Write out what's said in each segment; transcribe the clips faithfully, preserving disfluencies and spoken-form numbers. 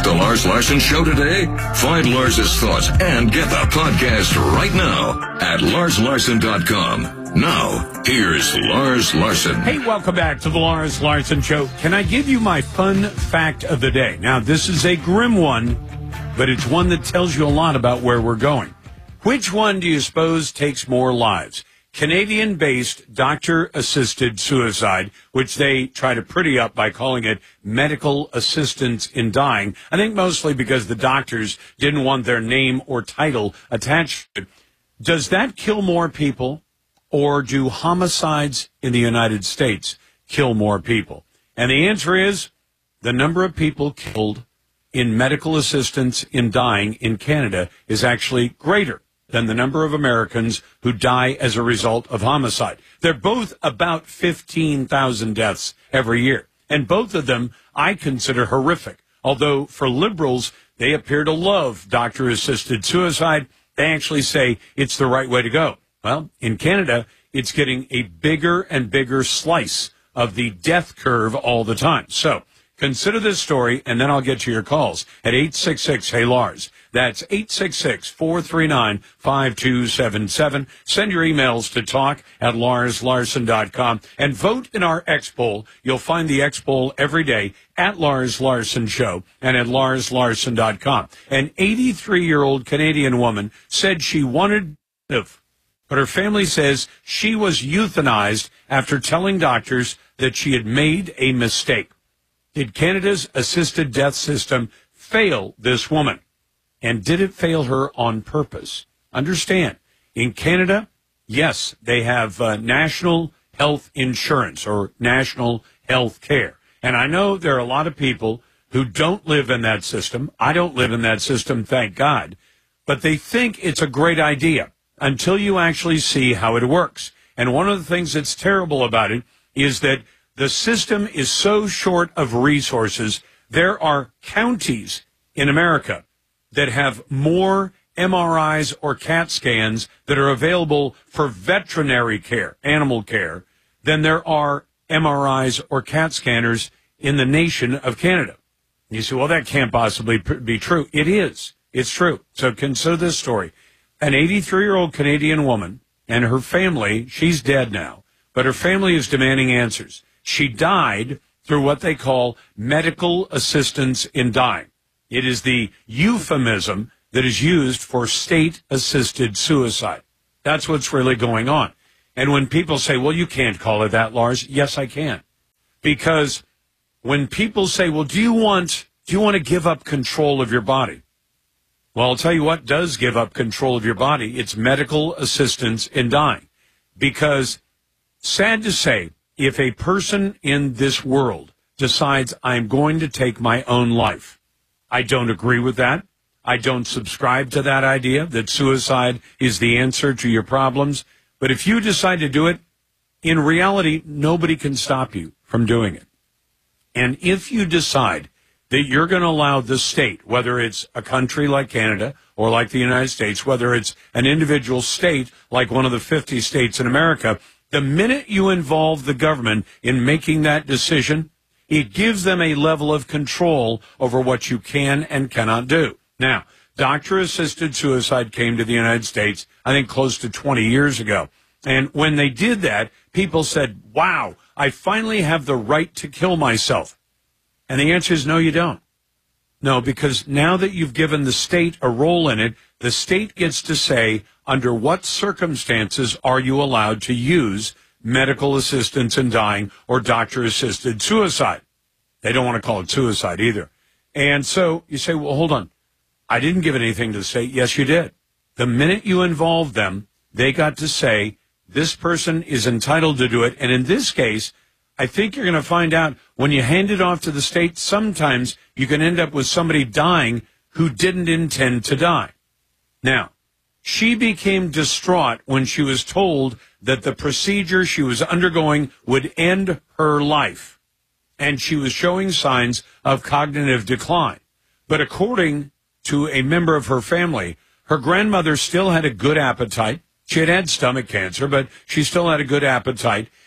missed the Lars Larson Show today? Find Lars's thoughts and get the podcast right now at lars larson dot com. Now, here's Lars Larson. Hey, welcome back to the Lars Larson Show. Can I give you my fun fact of the day? Now, this is a grim one, but it's one that tells you a lot about where we're going. Which one do you suppose takes more lives? Canadian-based doctor-assisted suicide, which they try to pretty up by calling it medical assistance in dying. I think mostly because the doctors didn't want their name or title attached to it. Does that kill more people, or do homicides in the United States kill more people? And the answer is the number of people killed in medical assistance in dying in Canada is actually greater than the number of Americans who die as a result of homicide. They're both about fifteen thousand deaths every year. And both of them I consider horrific. Although for liberals, they appear to love doctor-assisted suicide. They actually say it's the right way to go. Well, in Canada, it's getting a bigger and bigger slice of the death curve all the time. So consider this story, and then I'll get to your calls at eight six six, hey Lars. That's eight six six, four three nine, five two seven seven. Send your emails to talk at lars larson dot com and vote in our X poll. You'll find the X poll every day at Lars Larson Show and at lars larson dot com. An eighty-three-year-old Canadian woman said she wanted to live, but her family says she was euthanized after telling doctors that she had made a mistake. Did Canada's assisted death system fail this woman? And did it fail her on purpose? Understand, in Canada, yes, they have uh, national health insurance or national health care. And I know there are a lot of people who don't live in that system. I don't live in that system, thank God. But they think it's a great idea until you actually see how it works. And one of the things that's terrible about it is that the system is so short of resources. There are counties in America that have more M R Is or CAT scans that are available for veterinary care, animal care, than there are M R Is or CAT scanners in the nation of Canada. You say, well, that can't possibly be true. It is. It's true. So consider this story. An eighty-three-year-old Canadian woman and her family, she's dead now, but her family is demanding answers. She died through what they call medical assistance in dying. It is the euphemism that is used for state-assisted suicide. That's what's really going on. And when people say, well, you can't call it that, Lars, yes, I can. Because when people say, well, do you want, do you want to give up control of your body? Well, I'll tell you what does give up control of your body. It's medical assistance in dying. Because, sad to say, if a person in this world decides I'm going to take my own life, I don't agree with that. I don't subscribe to that idea that suicide is the answer to your problems. But if you decide to do it, in reality, nobody can stop you from doing it. And if you decide that you're going to allow the state, whether it's a country like Canada or like the United States, whether it's an individual state like one of the fifty states in America, the minute you involve the government in making that decision, it gives them a level of control over what you can and cannot do. Now, doctor-assisted suicide came to the United States, I think, close to twenty years ago. And when they did that, people said, wow, I finally have the right to kill myself. And the answer is no, you don't. No, because now that you've given the state a role in it, the state gets to say under what circumstances are you allowed to use medical assistance in dying or doctor-assisted suicide. They don't want to call it suicide either. And so you say, well, hold on. I didn't give anything to the state. Yes, you did. The minute you involved them, they got to say, this person is entitled to do it. And in this case, I think you're going to find out when you hand it off to the state, sometimes you can end up with somebody dying who didn't intend to die. Now, she became distraught when she was told that the procedure she was undergoing would end her life, and she was showing signs of cognitive decline. But according to a member of her family, her grandmother still had a good appetite. She had had stomach cancer, but she still had a good appetite,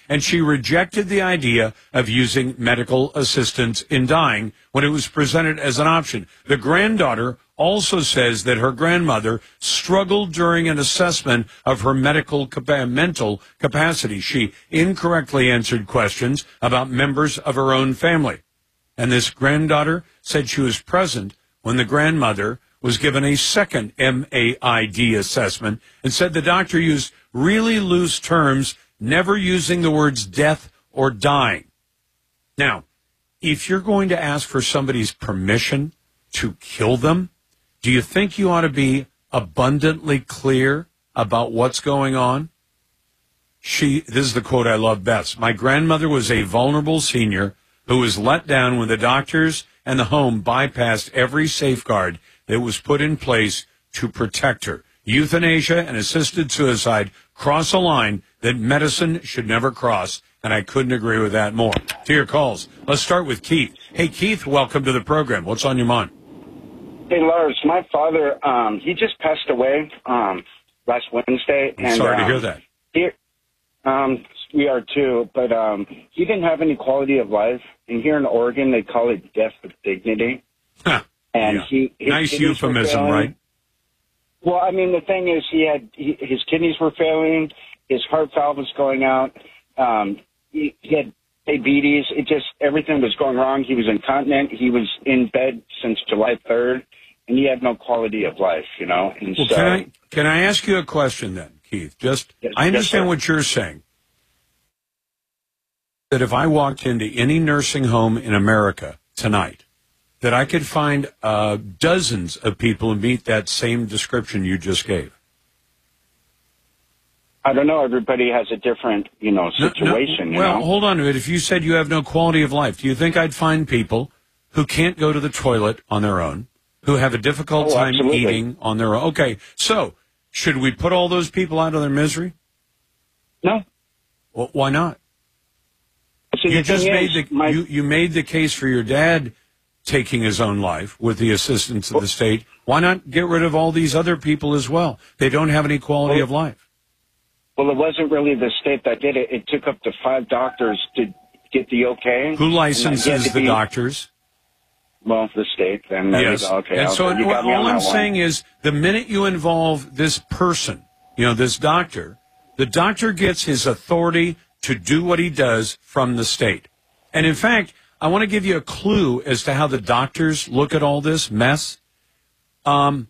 and she rejected the idea of using medical assistance in dying when it was presented as an option. The granddaughter also says that her grandmother struggled during an assessment of her medical capa- mental capacity. She incorrectly answered questions about members of her own family. And this granddaughter said she was present when the grandmother was given a second M A I D assessment and said the doctor used really loose terms, never using the words death or dying. Now, if you're going to ask for somebody's permission to kill them, do you think you ought to be abundantly clear about what's going on? She, this is the quote I love best. My grandmother was a vulnerable senior who was let down when the doctors and the home bypassed every safeguard that was put in place to protect her. Euthanasia and assisted suicide cross a line that medicine should never cross, and I couldn't agree with that more. To your calls. Let's start with Keith. Hey, Keith, welcome to the program. What's on your mind? Hey, Lars, my father, um, he just passed away um, last Wednesday. I'm and, sorry to um, hear that. He, um, we are too, but um, he didn't have any quality of life. And here in Oregon, they call it death with dignity. Huh. And Yeah. he his Nice kidneys were euphemism, failing. right? Well, I mean, the thing is, he had he, his kidneys were failing, his heart valve was going out, um, he, he had diabetes. It just everything was going wrong. He was incontinent. He was in bed since July third, and he had no quality of life, you know. And Well, so, can I can I ask you a question then, Keith? Just Yes, I yes, understand sir. what you're saying. That if I walked into any nursing home in America tonight, that I could find uh, dozens of people who meet that same description you just gave. I don't know. Everybody has a different, you know, No- no- situation. you well, know? hold on a minute. If you said you have no quality of life, do you think I'd find people who can't go to the toilet on their own, who have a difficult Oh, time absolutely. eating on their own? Okay, so should we put all those people out of their misery? No. Well, why not? See, You the just thing made is, the my, you, you made the case for your dad taking his own life with the assistance of the state. Why not get rid of all these other people as well? They don't have any quality Well, of life. well, it wasn't really the state that did it. It took up to five doctors to get the okay. Who And licenses that had to the be- doctors? Well, the state. Then there Yes. we go. Okay. And so okay, you got me all on I'm that one. saying is the minute you involve this person, you know, this doctor, the doctor gets his authority to do what he does from the state. And in fact, I want to give you a clue as to how the doctors look at all this mess. Um,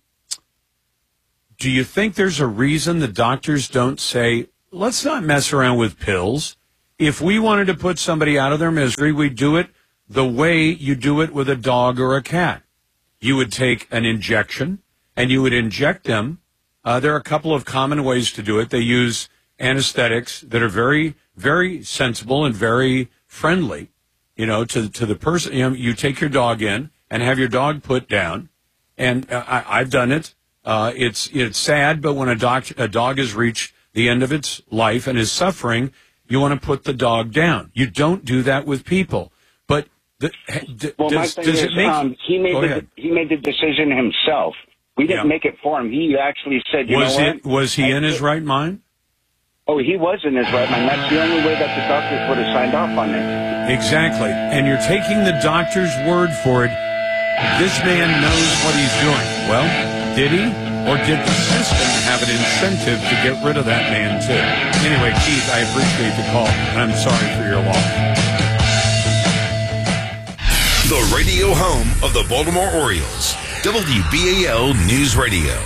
do you think there's a reason the doctors don't say, let's not mess around with pills? If we wanted to put somebody out of their misery, we'd do it the way you do it with a dog or a cat. You would take an injection and you would inject them. Uh, there are a couple of common ways to do it. They use anesthetics that are very, very sensible and very friendly, you know, to, to the person. You know, you take your dog in and have your dog put down. And uh, I, I've done it. Uh, it's, it's sad, but when a dog, a dog has reached the end of its life and is suffering, you want to put the dog down. You don't do that with people. But the, d- Well, my does, thing does is, it make... um, he made Go the ahead. he made the decision himself. We didn't Yeah. make it for him. He actually said, "You Was know it? what?" Was he I- in his right mind? Oh, he was in his right mind. That's the only way that the doctors would have signed off on it. Exactly. And you're taking the doctor's word for it. This man knows what he's doing. Well, did he? Or did the system have an incentive to get rid of that man, too? Anyway, Keith, I appreciate the call, and I'm sorry for your loss. The radio home of the Baltimore Orioles. W B A L News Radio.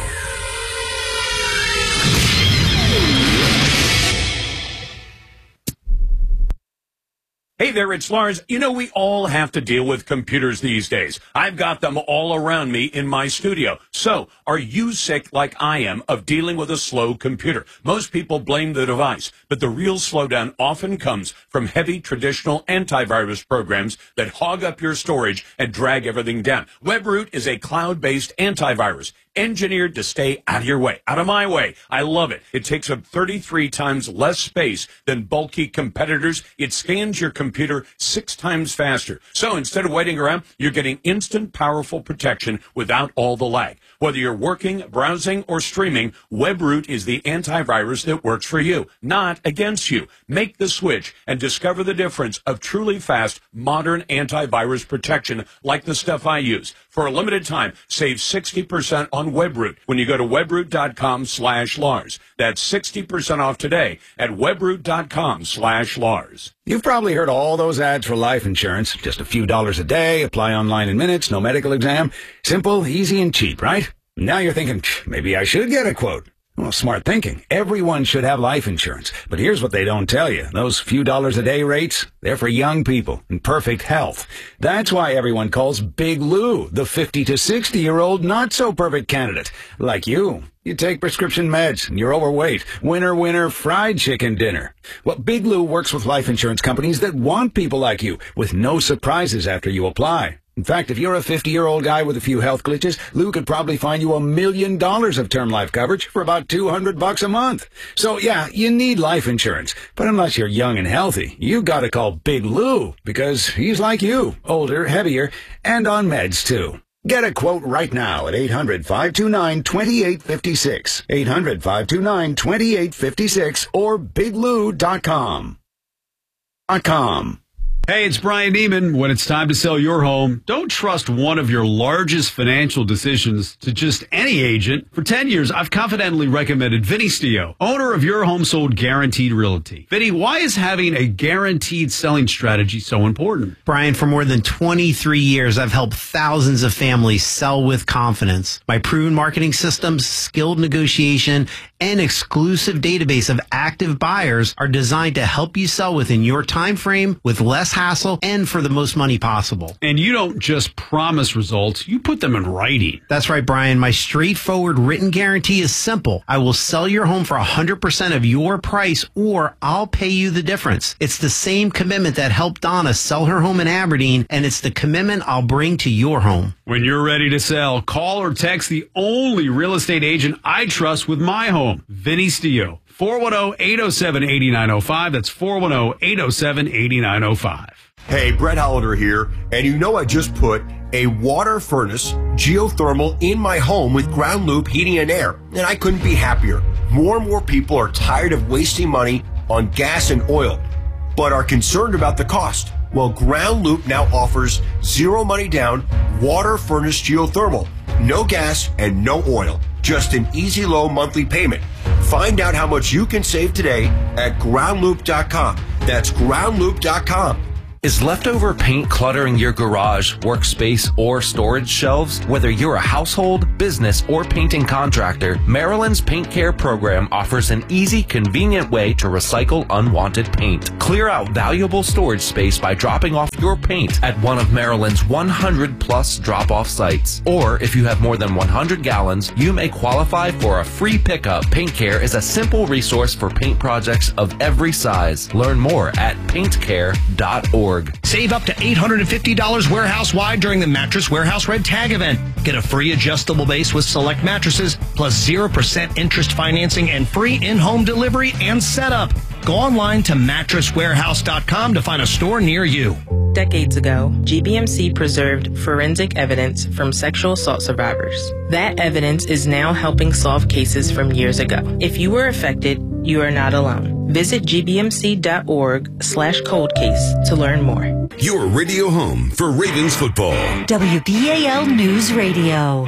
Hey there, it's Lars. You know, we all have to deal with computers these days. I've got them all around me in my studio. So, are you sick like I am of dealing with a slow computer? Most people blame the device, but the real slowdown often comes from heavy traditional antivirus programs that hog up your storage and drag everything down. WebRoot is a cloud-based antivirus. engineered to stay out of your way, out of my way. I love it. It takes up thirty-three times less space than bulky competitors. It scans your computer six times faster. So instead of waiting around, you're getting instant, powerful protection without all the lag. Whether you're working, browsing, or streaming, WebRoot is the antivirus that works for you, not against you. Make the switch and discover the difference of truly fast, modern antivirus protection like the stuff I use. For a limited time, save sixty percent on WebRoot when you go to webroot.com slash Lars. That's sixty percent off today at webroot.com slash Lars. You've probably heard all those ads for life insurance. Just a few dollars a day, apply online in minutes, no medical exam. Simple, easy, and cheap, right? Now you're thinking, maybe I should get a quote. Well, smart thinking. Everyone should have life insurance. But here's what they don't tell you. Those few dollars a day rates, they're for young people in perfect health. That's why everyone calls Big Lou the fifty to sixty-year-old not-so-perfect candidate. Like you. You take prescription meds, and you're overweight. Winner, winner, fried chicken dinner. Well, Big Lou works with life insurance companies that want people like you, with no surprises after you apply. In fact, if you're a fifty-year-old guy with a few health glitches, Lou could probably find you a million dollars of term life coverage for about two hundred bucks a month. So yeah, you need life insurance. But unless you're young and healthy, you gotta call Big Lou, because he's like you, older, heavier, and on meds too. Get a quote right now at eight hundred, five two nine, two eight five six, eight hundred, five two nine, two eight five six, or big lou dot com. .com. Hey, it's Brian Neiman. When it's time to sell your home, don't trust one of your largest financial decisions to just any agent. For ten years, I've confidently recommended Vinny Stio, owner of Your Home Sold Guaranteed Realty. Vinny, why is having a guaranteed selling strategy so important? Brian, for more than twenty-three years, I've helped thousands of families sell with confidence. My proven marketing systems, skilled negotiation, and exclusive database of active buyers are designed to help you sell within your time frame with less hassle and for the most money possible. And you don't just promise results, you put them in writing. That's right, Brian. My straightforward written guarantee is simple. I will sell your home for one hundred percent of your price, or I'll pay you the difference. It's the same commitment that helped Donna sell her home in Aberdeen, and it's the commitment I'll bring to your home. When you're ready to sell, call or text the only real estate agent I trust with my home, Vinny Stio. four one zero, eight zero seven, eight nine zero five. That's four one zero, eight zero seven, eight nine zero five. Hey, Brett Hollander here, and you know I just put a water furnace geothermal in my home with Ground Loop Heating and Air, and I couldn't be happier. More and more people are tired of wasting money on gas and oil, but are concerned about the cost. Well, Ground Loop now offers zero money down water furnace geothermal. No gas and no oil. Just an easy low monthly payment. Find out how much you can save today at ground loop dot com. That's ground loop dot com. Is leftover paint cluttering your garage, workspace, or storage shelves? Whether you're a household, business, or painting contractor, Maryland's Paint Care program offers an easy, convenient way to recycle unwanted paint. Clear out valuable storage space by dropping off your paint at one of Maryland's one hundred plus drop-off sites. Or if you have more than one hundred gallons, you may qualify for a free pickup. Paint Care is a simple resource for paint projects of every size. Learn more at paint care dot org. Save up to eight hundred fifty dollars warehouse-wide during the Mattress Warehouse Red Tag event. Get a free adjustable base with select mattresses, plus zero percent interest financing and free in-home delivery and setup. Go online to mattress warehouse dot com to find a store near you. Decades ago, G B M C preserved forensic evidence from sexual assault survivors. That evidence is now helping solve cases from years ago. If you were affected, you are not alone. Visit g b m c dot org slash cold case to learn more. Your radio home for Ravens football. W B A L News Radio.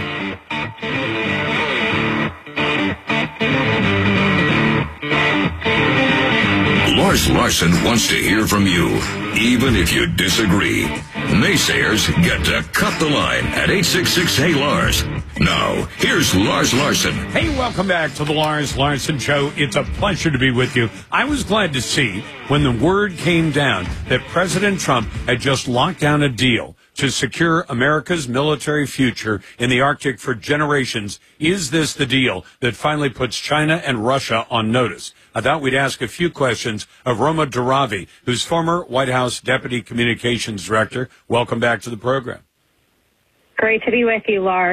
Lars Larson wants to hear from you, even if you disagree. Naysayers get to cut the line at eight six six, hey Lars. Now, here's Lars Larson. Hey, welcome back to the Lars Larson Show. It's a pleasure to be with you. I was glad to see when the word came down that President Trump had just locked down a deal to secure America's military future in the Arctic for generations. Is this the deal that finally puts China and Russia on notice? I thought we'd ask a few questions of Roma Duravi, who's former White House Deputy Communications Director. Welcome back to the program. Great to be with you, Lars.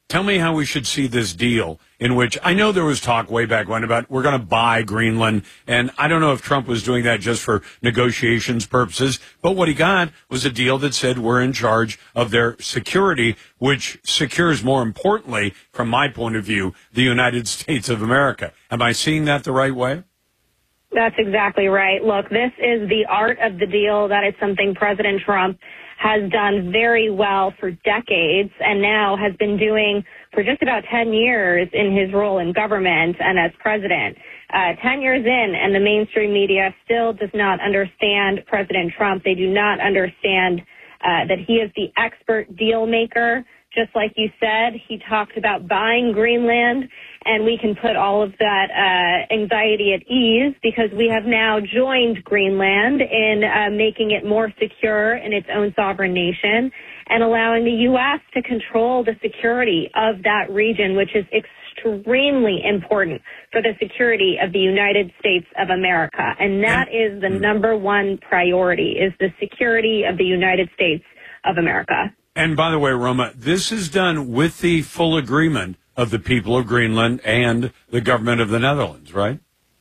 Tell me how we should see this deal in which I know there was talk way back when about we're going to buy Greenland. And I don't know if Trump was doing that just for negotiations purposes. But what he got was a deal that said we're in charge of their security, which secures, more importantly, from my point of view, the United States of America. Am I seeing that the right way? That's exactly right. Look, this is the art of the deal. That is something President Trump has done very well for decades and now has been doing for just about ten years in his role in government and as president. Uh, ten years in, and the mainstream media still does not understand President Trump. They do not understand uh, that he is the expert deal maker. Just like you said, he talked about buying Greenland, and we can put all of that uh, anxiety at ease because we have now joined Greenland in uh, making it more secure in its own sovereign nation and allowing the U S to control the security of that region, which is extremely important for the security of the United States of America. And that is the number one priority, is the security of the United States of America. And by the way, Roma, this is done with the full agreement of the people of Greenland and the government of the Netherlands, right?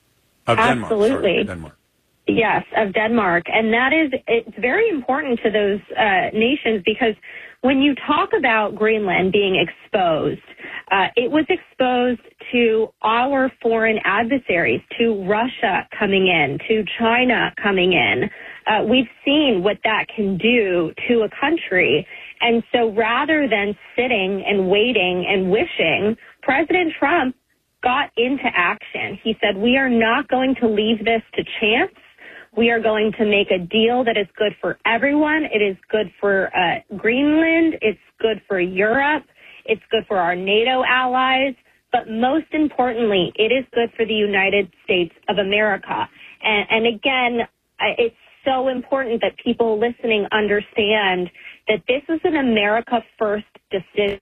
Of Denmark. Absolutely. Sorry, Denmark. Yes, of Denmark. And that is, it's very important to those uh, nations because when you talk about Greenland being exposed, uh, it was exposed to our foreign adversaries, to Russia coming in, to China coming in. Uh, we've seen what that can do to a country. And so rather than sitting and waiting and wishing, President Trump got into action. He said, we are not going to leave this to chance. We are going to make a deal that is good for everyone. It is good for uh, Greenland. It's good for Europe. It's good for our NATO allies. But most importantly, it is good for the United States of America. And, and again, it's so important that people listening understand that this is an America First decision.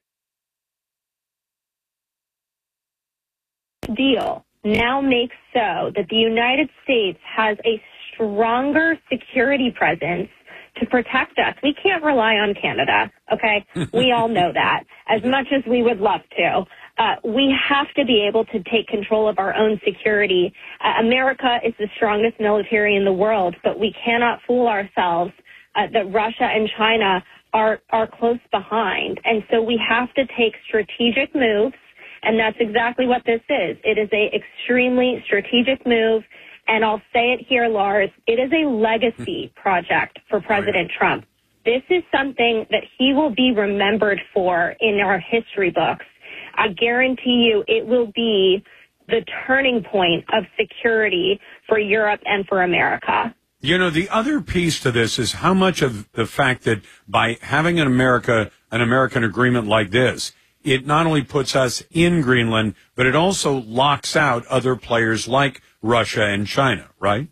Deal now makes so that the United States has a stronger security presence to protect us. We can't rely on Canada, okay? We all know that, as much as we would love to. Uh, we have to be able to take control of our own security. Uh, America is the strongest military in the world, but we cannot fool ourselves uh, that Russia and China are, are close behind. And so we have to take strategic moves, and that's exactly what this is. It is a extremely strategic move, and I'll say it here, Lars, it is a legacy project for President Trump. This is something that he will be remembered for in our history books. I guarantee you it will be the turning point of security for Europe and for America. You know, the other piece to this is how much of the fact that by having an America, an American agreement like this, it not only puts us in Greenland, but it also locks out other players like Russia and China, right?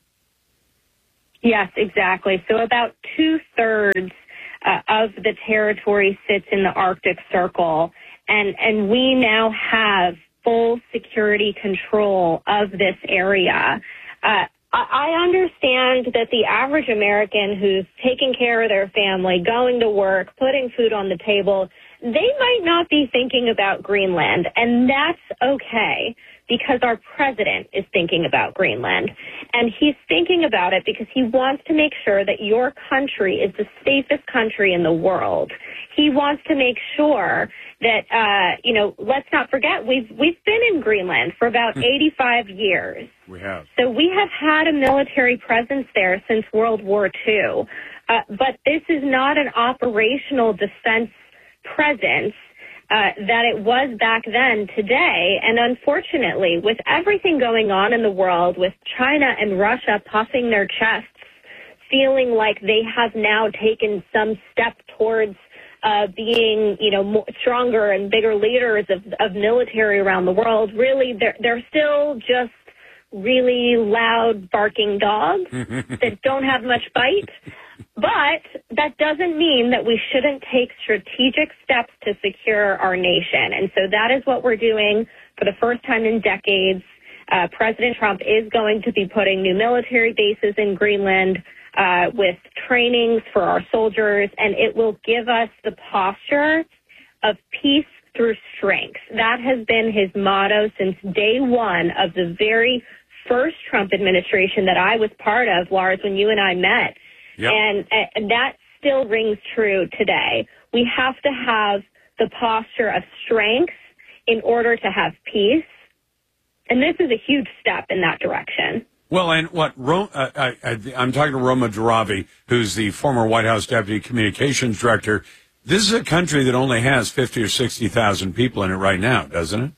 Yes, exactly. So about two-thirds uh, of the territory sits in the Arctic Circle. And, and we now have full security control of this area. Uh, I understand that the average American who's taking care of their family, going to work, putting food on the table, they might not be thinking about Greenland. And that's okay because our president is thinking about Greenland. And he's thinking about it because he wants to make sure that your country is the safest country in the world. He wants to make sure that, uh, you know, let's not forget, we've, we've been in Greenland for about eighty-five years. We have. So we have had a military presence there since World War Two. Uh, but this is not an operational defense presence uh, that it was back then today. And unfortunately, with everything going on in the world, with China and Russia puffing their chests, feeling like they have now taken some step towards Uh, being, you know, more, stronger and bigger leaders of, of military around the world, really, they're, they're still just really loud barking dogs that don't have much bite. But that doesn't mean that we shouldn't take strategic steps to secure our nation. And so that is what we're doing for the first time in decades. Uh, President Trump is going to be putting new military bases in Greenland, Uh, with trainings for our soldiers, and it will give us the posture of peace, through strength. That has been his motto since day one of the very first Trump administration that I was part of, Lars, when you and I met. Yep. And, and that still rings true today. We have to have the posture of strength in order to have peace. And this is a huge step in that direction. Well, and what Ro- uh, I, I, I'm talking to Roma Duravi, who's the former White House Deputy Communications Director. This is a country that only has fifty or sixty thousand people in it right now, doesn't it?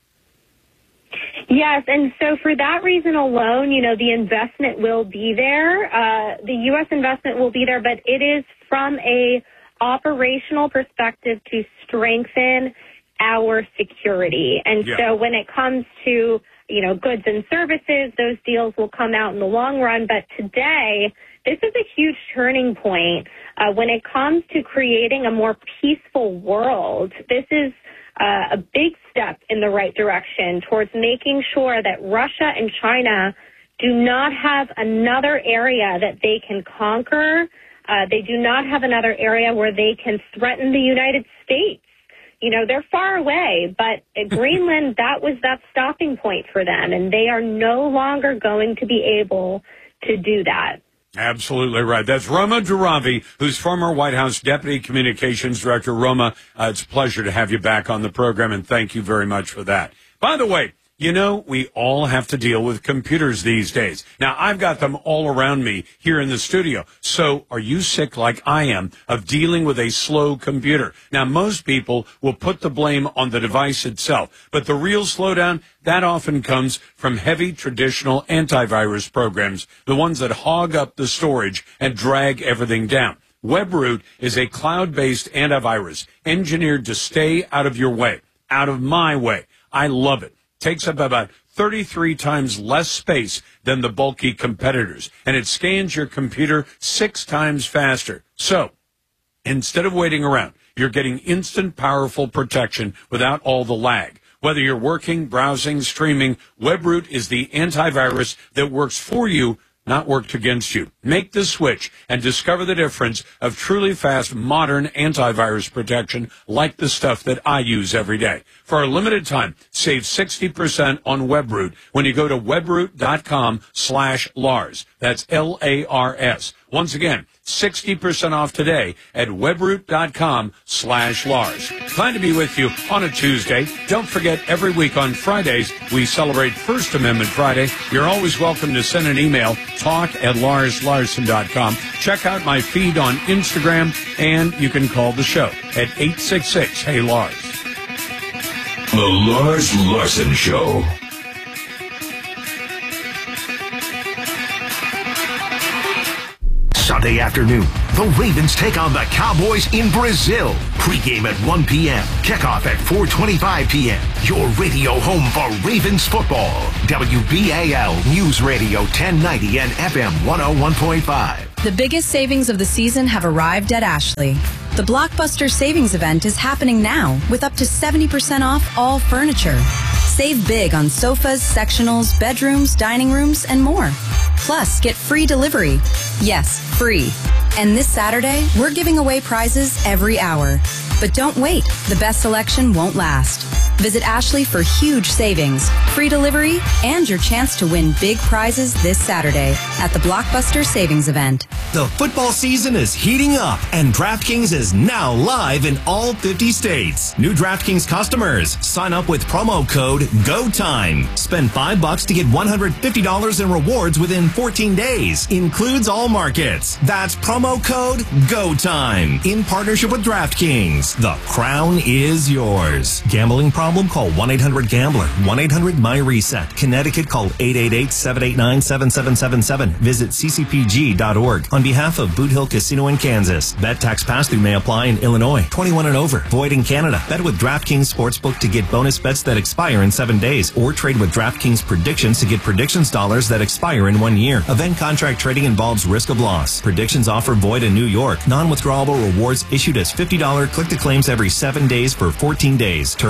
Yes, and so for that reason alone, you know, the investment will be there. Uh, the U S investment will be there, but it is from a operational perspective to strengthen our security. And yeah. so when it comes to, you know, goods and services, those deals will come out in the long run. But today, this is a huge turning point uh, when it comes to creating a more peaceful world. This is uh, a big step in the right direction towards making sure that Russia and China do not have another area that they can conquer. Uh, they do not have another area where they can threaten the United States. You know, they're far away, but Greenland, that was that stopping point for them, and they are no longer going to be able to do that. Absolutely right. That's Roma Duravi, who's former White House Deputy Communications Director. Roma, uh, it's a pleasure to have you back on the program, and thank you very much for that. By the way, you know, we all have to deal with computers these days. Now, I've got them all around me here in the studio. So are you sick like I am of dealing with a slow computer? Now, most people will put the blame on the device itself, but the real slowdown, that often comes from heavy traditional antivirus programs, the ones that hog up the storage and drag everything down. WebRoot is a cloud-based antivirus engineered to stay out of your way, out of my way. I love it. Takes up about thirty-three times less space than the bulky competitors, and it scans your computer six times faster. So, instead of waiting around, you're getting instant, powerful protection without all the lag. Whether you're working, browsing, streaming, WebRoot is the antivirus that works for you, not worked against you. Make the switch and discover the difference of truly fast, modern antivirus protection like the stuff that I use every day. For a limited time, save sixty percent on WebRoot when you go to webroot.com slash Lars. That's L A R S. Once again, sixty percent off today at webroot.com slash Lars. Glad to be with you on a Tuesday. Don't forget, every week on Fridays, we celebrate First Amendment Friday. You're always welcome to send an email, talk at lars larson dot com. Check out my feed on Instagram, and you can call the show at eight six six, hey Lars. The Lars Larson Show. Sunday afternoon, the Ravens take on the Cowboys in Brazil. Pre-game at one p.m., kickoff at four twenty-five p.m. Your radio home for Ravens football. W B A L News Radio ten ninety and F M one oh one point five. The biggest savings of the season have arrived at Ashley. The Blockbuster Savings Event is happening now with up to seventy percent off all furniture. Save big on sofas, sectionals, bedrooms, dining rooms, and more. Plus, get free delivery. Yes, free. And this Saturday, we're giving away prizes every hour. But don't wait. The best selection won't last. Visit Ashley for huge savings, free delivery, and your chance to win big prizes this Saturday at the Blockbuster Savings Event. The football season is heating up, and DraftKings is now live in all fifty states. New DraftKings customers, sign up with promo code GOTIME. Spend five bucks to get one hundred fifty dollars in rewards within fourteen days. Includes all markets. That's promo code GOTIME. In partnership with DraftKings. The crown is yours. Gambling problem? Call one eight hundred gambler. one eight hundred my reset. Connecticut, call eight eight eight, seven eight nine, seven seven seven seven. Visit c c p g dot org. On behalf of Boot Hill Casino in Kansas. Bet tax pass-through may apply in Illinois. twenty-one and over. Void in Canada. Bet with DraftKings Sportsbook to get bonus bets that expire in seven days. Or trade with DraftKings Predictions to get predictions dollars that expire in one year. Event contract trading involves risk of loss. Predictions offer void in New York. Non-withdrawable rewards issued as fifty dollars click to claims every seven days for fourteen days. Terms at D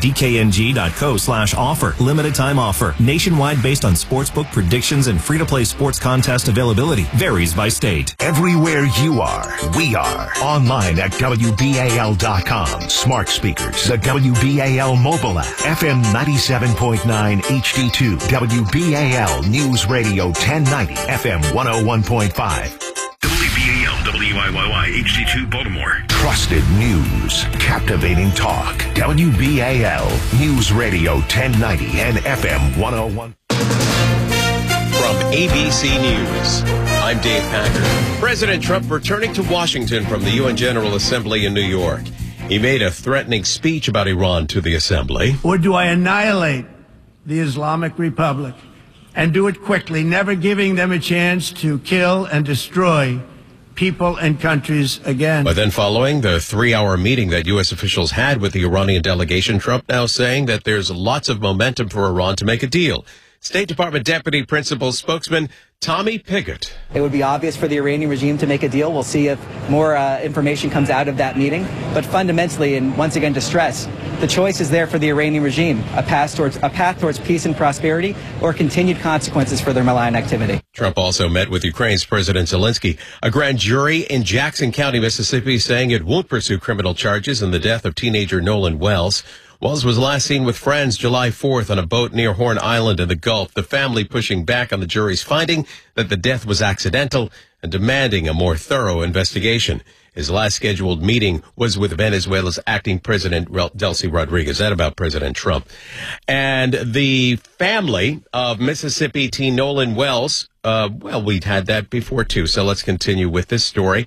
B K N G dot co slash offer. Limited time offer. Nationwide based on sportsbook predictions and free-to-play sports contest availability. Varies by state. Everywhere you are, we are. Online at W B A L dot com. Smart speakers, the W B A L mobile app. F M ninety-seven point nine H D two. W B A L News Radio ten ninety. F M one oh one point five. W B A L W I Y Y H D two Baltimore. Trusted news. Captivating talk. W B A L News Radio ten ninety and F M one oh one. From A B C News, I'm Dave Packer. President Trump returning to Washington from the U N General Assembly in New York. He made a threatening speech about Iran to the assembly. Or do I annihilate the Islamic Republic and do it quickly, never giving them a chance to kill and destroy people and countries again? But then following the three-hour meeting that U S officials had with the Iranian delegation, Trump now saying that there's lots of momentum for Iran to make a deal. State Department Deputy Principal Spokesman Tommy Pigott. It would be obvious for the Iranian regime to make a deal. We'll see if more uh, information comes out of that meeting. But fundamentally, and once again to stress, the choice is there for the Iranian regime, a path towards a path towards peace and prosperity or continued consequences for their malign activity. Trump also met with Ukraine's President Zelensky. A grand jury in Jackson County, Mississippi, saying it won't pursue criminal charges in the death of teenager Nolan Wells. Wells was last seen with friends July fourth on a boat near Horn Island in the Gulf, the family pushing back on the jury's finding that the death was accidental and demanding a more thorough investigation. His last scheduled meeting was with Venezuela's acting president, Delcy Rodriguez. That about President Trump. And the family of Mississippi teen Nolan Wells, uh, well, we'd had that before, too, so let's continue with this story.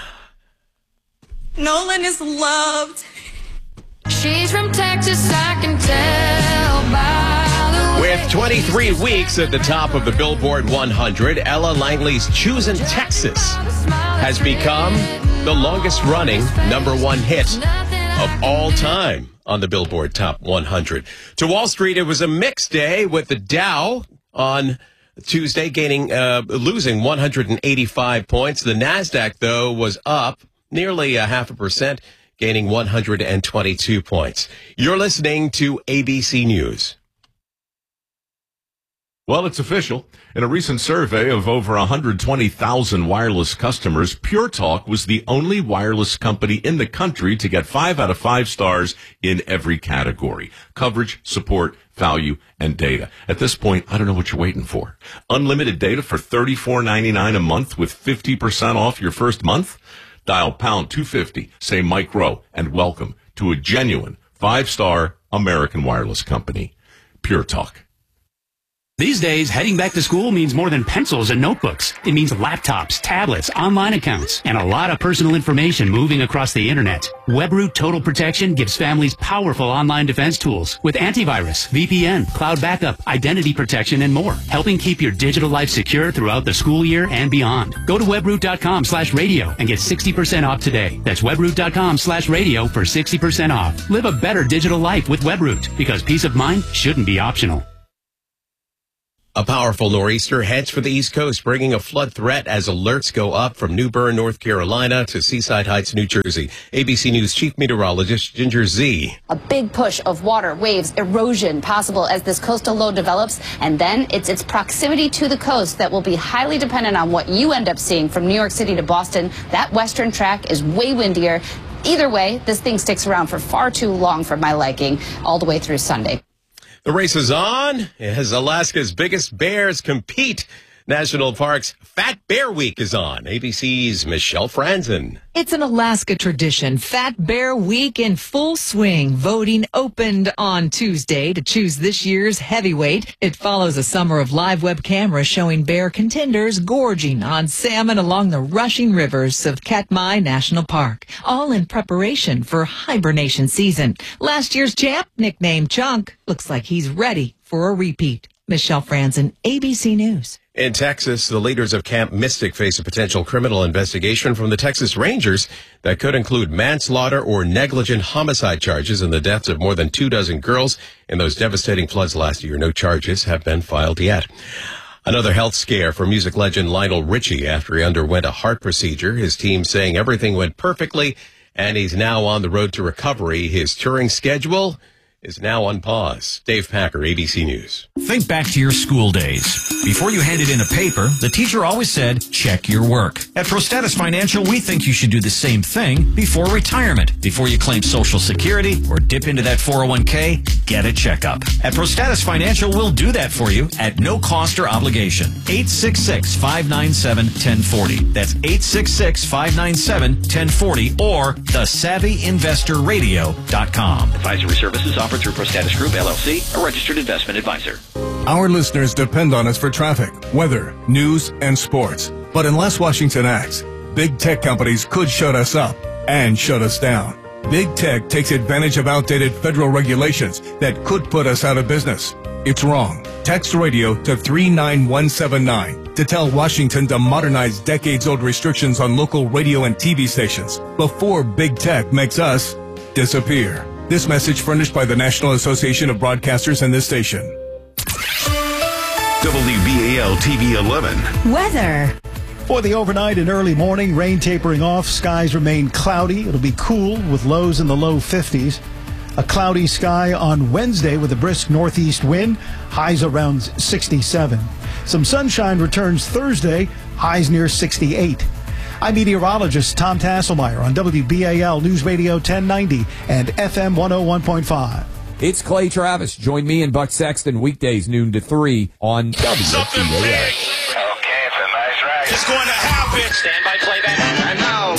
Nolan is loved. She's from Texas, I can tell by the way. With twenty-three weeks at the top of the Billboard one hundred, Ella Langley's Choosing Texas has become the longest-running number one hit of all time on the Billboard Top one hundred. To Wall Street, it was a mixed day with the Dow on Tuesday gaining, uh, losing one hundred eighty-five points. The NASDAQ, though, was up nearly a half a percent, gaining one hundred twenty-two points. You're listening to A B C News. Well, it's official. In a recent survey of over one hundred twenty thousand wireless customers, Pure Talk was the only wireless company in the country to get five out of five stars in every category: coverage, support, value, and data. At this point, I don't know what you're waiting for. Unlimited data for thirty-four ninety-nine a month with fifty percent off your first month? Dial pound two fifty, say Mike Rowe, and welcome to a genuine five-star American wireless company, Pure Talk. These days, heading back to school means more than pencils and notebooks. It means laptops, tablets, online accounts, and a lot of personal information moving across the internet. WebRoot Total Protection gives families powerful online defense tools with antivirus, V P N, cloud backup, identity protection, and more, helping keep your digital life secure throughout the school year and beyond. Go to webroot.com slash radio and get sixty percent off today. That's webroot.com slash radio for sixty percent off. Live a better digital life with WebRoot, because peace of mind shouldn't be optional. A powerful nor'easter heads for the East Coast, bringing a flood threat as alerts go up from New Bern, North Carolina to Seaside Heights, New Jersey. A B C News Chief Meteorologist Ginger Zee. A big push of water, waves, erosion possible as this coastal low develops, and then it's its proximity to the coast that will be highly dependent on what you end up seeing from New York City to Boston. That western track is way windier. Either way, this thing sticks around for far too long for my liking, all the way through Sunday. The race is on as Alaska's biggest bears compete. National Park's Fat Bear Week is on. A B C's Michelle Franzen. It's an Alaska tradition. Fat Bear Week in full swing. Voting opened on Tuesday to choose this year's heavyweight. It follows a summer of live web cameras showing bear contenders gorging on salmon along the rushing rivers of Katmai National Park, all in preparation for hibernation season. Last year's champ, nicknamed Chunk, looks like he's ready for a repeat. Michelle Franzen, A B C News. In Texas, the leaders of Camp Mystic face a potential criminal investigation from the Texas Rangers that could include manslaughter or negligent homicide charges in the deaths of more than two dozen girls in those devastating floods last year. No charges have been filed yet. Another health scare for music legend Lionel Richie after he underwent a heart procedure. His team saying everything went perfectly and he's now on the road to recovery. His touring schedule is now on pause. Dave Packer, A B C News. Think back to your school days. Before you handed in a paper, the teacher always said, check your work. At ProStatus Financial, we think you should do the same thing before retirement. Before you claim Social Security or dip into that four oh one k, get a checkup. At ProStatus Financial, we'll do that for you at no cost or obligation. eight six six, five nine seven, one zero four zero. That's eight six six, five nine seven, one zero four zero or the savvy investor radio dot com. Advisory services offered through ProStatus Group, L L C, a registered investment advisor. Our listeners depend on us for traffic, weather, news, and sports. But unless Washington acts, big tech companies could shut us up and shut us down. Big tech takes advantage of outdated federal regulations that could put us out of business. It's wrong. Text radio to three nine one seven nine to tell Washington to modernize decades-old restrictions on local radio and T V stations before big tech makes us disappear. This message furnished by the National Association of Broadcasters and this station. W B A L T V eleven. Weather. For the overnight and early morning, rain tapering off. Skies remain cloudy. It'll be cool with lows in the low fifties. A cloudy sky on Wednesday with a brisk northeast wind. Highs around sixty-seven. Some sunshine returns Thursday. Highs near sixty-eight. I'm meteorologist Tom Tasselmeyer on W B A L News Radio ten ninety and F M one oh one point five. It's Clay Travis. Join me and Buck Sexton weekdays noon to three on W B A L. Something big. Okay, it's a nice ride. It's going to happen. Stand by playback. And now,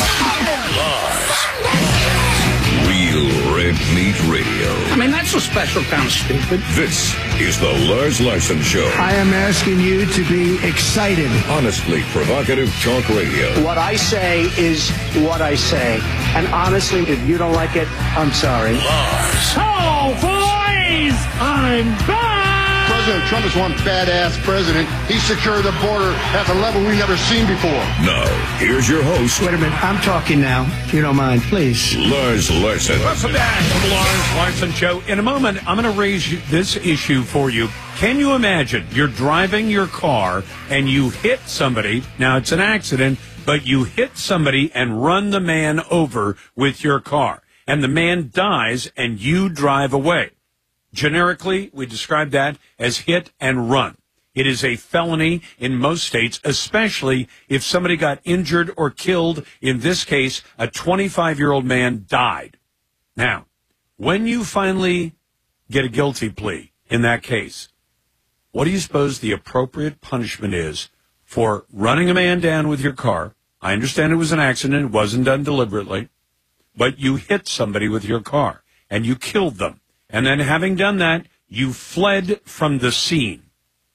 Lars. Real Red Meat Radio. I mean, that's a special kind of stupid. This is the Lars Larson Show. I am asking you to be excited. Honestly provocative talk radio. What I say is what I say. And honestly, if you don't like it, I'm sorry. Lars. Oh, boys! I'm back! President Trump is one badass president. He secured the border at the level we've never seen before. Now, here's your host. Wait a minute. I'm talking now. If you don't mind, please. Lars Larson. Welcome back to the Lars Larson Show. In a moment, I'm going to raise you this issue for you. Can you imagine you're driving your car and you hit somebody? Now, it's an accident, but you hit somebody and run the man over with your car. And the man dies and you drive away. Generically, we describe that as hit and run. It is a felony in most states, especially if somebody got injured or killed. In this case, a twenty-five-year-old man died. Now, when you finally get a guilty plea in that case, what do you suppose the appropriate punishment is for running a man down with your car? I understand it was an accident. It wasn't done deliberately. But you hit somebody with your car and you killed them. And then having done that, you fled from the scene.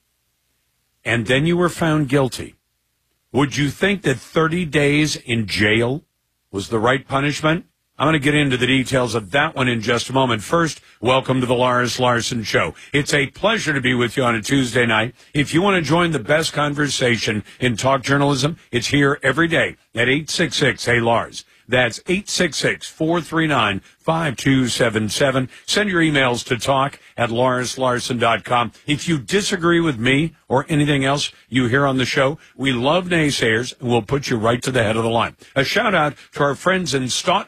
And then you were found guilty. Would you think that thirty days in jail was the right punishment? I'm going to get into the details of that one in just a moment. First, welcome to the Lars Larson Show. It's a pleasure to be with you on a Tuesday night. If you want to join the best conversation in talk journalism, it's here every day at eight six six, hey Lars. That's eight six six, four three nine, five two seven seven. Send your emails to talk at lars larson dot com. If you disagree with me or anything else you hear on the show, we love naysayers, and we'll put you right to the head of the line. A shout-out to our friends in Stoughton,